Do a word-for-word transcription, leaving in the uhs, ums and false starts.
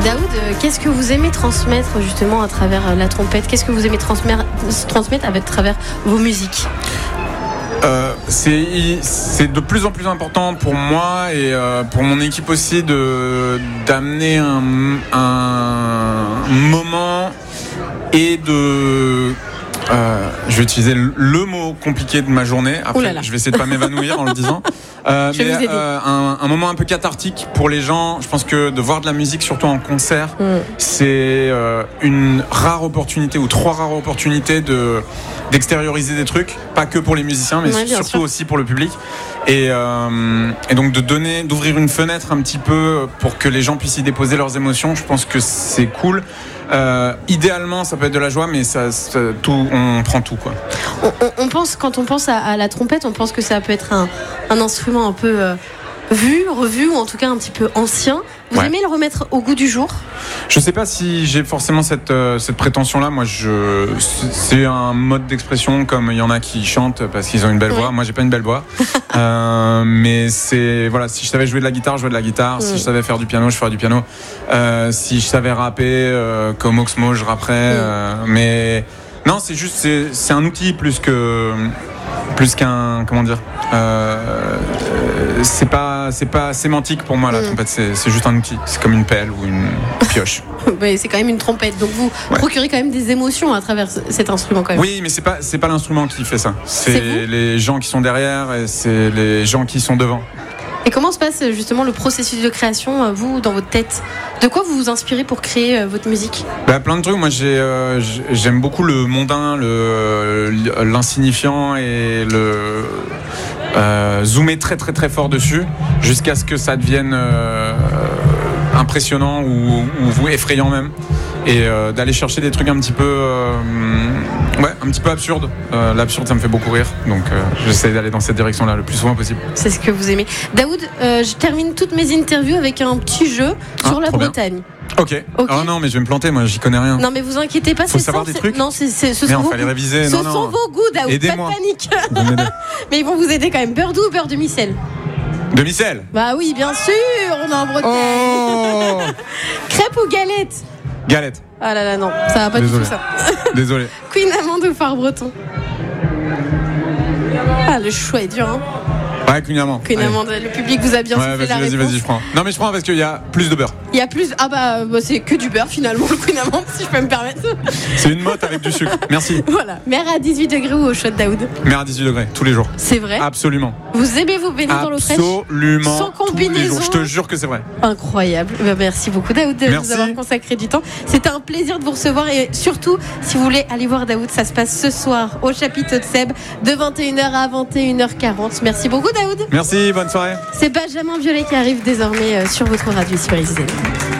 Daoud, euh, qu'est-ce que vous aimez transmettre justement à travers euh, la trompette? Qu'est-ce que vous aimez transmettre, transmettre à travers vos musiques? Euh, c'est, c'est de plus en plus important pour moi et euh, pour mon équipe aussi de, d'amener un, un moment et de... Euh, je vais utiliser le, le mot compliqué de ma journée. Après, je vais essayer de pas m'évanouir en le disant. Euh, mais euh, un, un moment un peu cathartique pour les gens. Je pense que de voir de la musique, surtout en concert, mm. c'est euh, une rare opportunité ou trois rares opportunités de d'extérioriser des trucs, pas que pour les musiciens, mais ouais, surtout sûr. aussi pour le public. Et, euh, et donc de donner, d'ouvrir une fenêtre un petit peu pour que les gens puissent y déposer leurs émotions. Je pense que c'est cool. Euh, idéalement, ça peut être de la joie, mais ça, ça, tout, on prend tout, quoi. On, on, on pense, quand on pense à, à la trompette, on pense que ça peut être un, un instrument un peu euh, vu, revu, ou en tout cas un petit peu ancien. Vous ouais. aimez le remettre au goût du jour? Je sais pas si j'ai forcément cette, euh, cette prétention-là. Moi, je, c'est un mode d'expression comme il y en a qui chantent parce qu'ils ont une belle ouais. voix. Moi, j'ai pas une belle voix. euh, mais c'est, voilà, si je savais jouer de la guitare, je jouais de la guitare. Ouais. Si je savais faire du piano, je ferais du piano. Euh, si je savais rapper, euh, comme Oxmo, je rapperais. Ouais. Euh, mais non, c'est juste, c'est, c'est un outil plus que, plus qu'un, comment dire, euh, c'est pas, c'est pas sémantique pour moi la mmh. trompette, c'est, c'est juste un outil, c'est comme une pelle ou une pioche. Mais c'est quand même une trompette, donc vous ouais. procurez quand même des émotions à travers cet instrument quand même. Oui, mais c'est pas, c'est pas l'instrument qui fait ça, c'est, c'est les gens qui sont derrière et c'est les gens qui sont devant. Et comment se passe justement le processus de création, vous, dans votre tête? De quoi vous vous inspirez pour créer euh, votre musique? Bah, plein de trucs. Moi, j'ai, euh, j'aime beaucoup le mondain, le, l'insignifiant et le euh, zoomer très très très fort dessus jusqu'à ce que ça devienne euh, impressionnant ou, ou effrayant même. Et euh, d'aller chercher des trucs un petit peu euh, ouais, un petit peu absurdes. Euh, l'absurde, ça me fait beaucoup rire, donc euh, j'essaie d'aller dans cette direction-là le plus souvent possible. C'est ce que vous aimez. Daoud, euh, je termine toutes mes interviews avec un petit jeu ah, sur la Bretagne. Ok. Ok. Oh non, mais je vais me planter, moi, j'y connais rien. Non, mais vous inquiétez pas. Faut c'est savoir ça, des trucs. Non, c'est, c'est, ce mais sont on vos fallait goûts. réviser. Ce non, sont non. vos goûts, Daoud. Aidez-moi. Pas de panique. Mais ils vont vous aider quand même. Beurre doux ou beurre de micelle? De micelle. Bah oui, bien sûr, on est en Bretagne. Oh. Crêpe ou galette? Galette. Ah là là, non, ça va pas Désolé. du tout ça. Désolé. Queen Amande ou phare breton? Ah, le choix est dur, hein. Ouais, Queen Amande. Queen Amande, le public vous a bien ouais, soufflé la vas-y, réponse. Vas-y, je prends. Non, mais je prends parce qu'il y a plus de beurre. Il y a plus. Ah bah, bah c'est que du beurre finalement, le Queen Amande, si je peux me permettre. C'est une motte avec du sucre. Merci. Voilà. Mer à dix-huit degrés ou au chaud, Daoud? Mer à dix-huit degrés, tous les jours. C'est vrai? Absolument. Vous aimez vous baigner dans l'eau fraîche? Absolument. Sans combinaison. Je te jure que c'est vrai. Incroyable. Bah, merci beaucoup, Daoud, de merci. nous avoir consacré du temps. C'était un plaisir de vous recevoir et surtout, si vous voulez aller voir Daoud, ça se passe ce soir au Chapiteau de Sèbes de vingt et une heures à vingt et une heures quarante. Merci beaucoup, Daoud. Merci, bonne soirée. C'est Benjamin Biolay qui arrive désormais sur votre radio sur I Z.